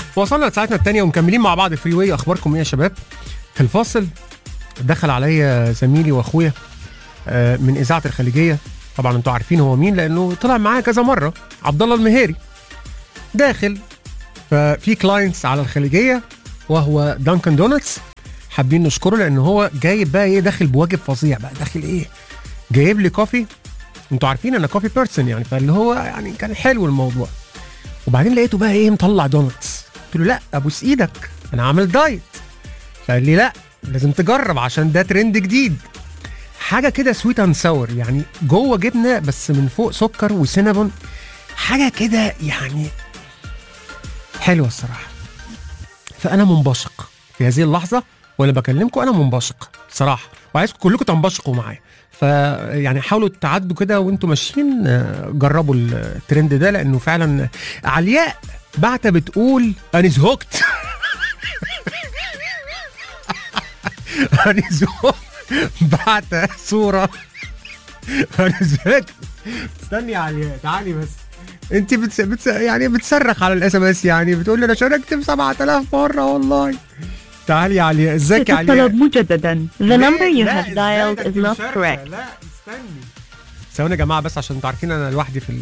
وصلنا لساعتنا الثانيه ومكملين مع بعض فري واي. اخباركم ايه يا شباب؟ في الفاصل دخل عليا زميلي واخويا من اذاعه الخليجيه. طبعا انتوا عارفين هو مين لانه طلع معايا كذا مره، عبد الله المهيري. داخل ففي كلاينتس على الخليجيه وهو دانكن دونتس، حابين نشكره لان هو جايب بقى ايه، داخل بواجب فظيع بقى. داخل ايه؟ جايب لي كوفي. انتوا عارفين انا كوفي بيرسون يعني، فاللي هو يعني كان حلو الموضوع. وبعدين لقيته بقى ايه، مطلع دونتس. قلت له لا ابوس ايدك انا عامل دايت. فقال لي لا لازم تجرب عشان ده ترند جديد، حاجه كده سويت اند ساور، يعني جوه جبنه بس من فوق سكر وسينابون، حاجه كده يعني حلوه الصراحه. فانا منبثق في هذه اللحظه وانا بكلمكم، انا منبثق صراحه، وعايزكم كلكم تنبثقوا معايا. فيعني حاولوا تعدوا كده وانتوا ماشيين، جربوا الترند ده لانه فعلا. علياء بعتة بتقول انا زهقت. انا زهقت، بعتة صورة انا زهقت. استني يا علياء تعالي بس. انت يعني بتصرخ على الاس ام اس، يعني بتقول لي انا شاركت ب 7000 مرة والله. تعالي يا علياء. ازيك يا علياء؟ الطلب مجددا. The number you have dialed is not correct. لا استني ثواني يا جماعة بس عشان انتوا عارفين انا لوحدي في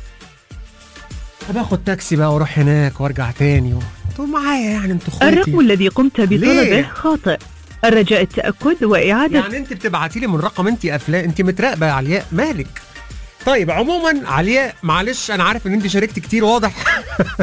باخد تاكسي بقى واروح هناك وارجع تاني انتوا معايا يعني، انتوا اخواتي. الرقم الذي قمت بطلبه خاطئ، الرجاء التأكد وإعادة. يعني انت بتبعتي لي من رقم انت قافلاه، انت متراقبة يا علياء مالك؟ طيب عموما علياء معلش انا عارف ان انت شاركت كتير واضح.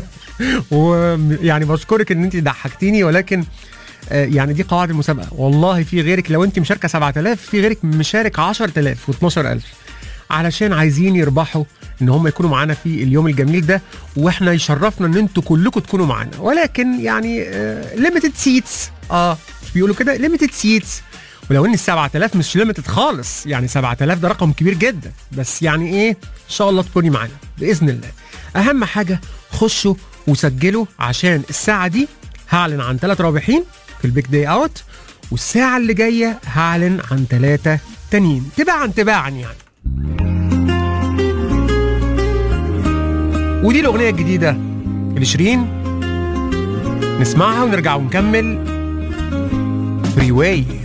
ويعني بشكرك ان انت ضحكتيني، ولكن يعني دي قواعد المسابقة. والله في غيرك، لو انت مشاركة 7000 في غيرك مشارك 10000 و12000 علشان عايزين يربحوا ان هم يكونوا معانا في اليوم الجميل ده، واحنا يشرفنا ان انتوا كلكم تكونوا معانا. ولكن يعني ليميتد سيتس، بيقولوا كده ليميتد سيتس. ولو ان 7000 مش ليميتد خالص، يعني 7000 ده رقم كبير جدا، بس يعني ايه ان شاء الله تكوني معانا باذن الله. اهم حاجه خشوا وسجلوا عشان الساعه دي هعلن عن 3 رابحين في البيك داي اوت، والساعه اللي جايه هعلن عن 3 تانيين تباعا يعني. ودي الاغنيه الجديده لشيرين، نسمعها ونرجع ونكمل فري واي.